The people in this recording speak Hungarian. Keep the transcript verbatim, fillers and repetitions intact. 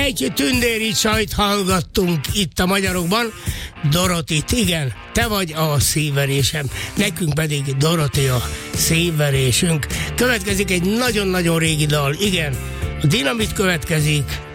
Egy tündéri csajt hallgattunk itt a Magyarokban, Dorotit, igen, te vagy a szívverésem, nekünk pedig Doroti a szívverésünk. Következik egy nagyon-nagyon régi dal, igen, a Dinamit következik,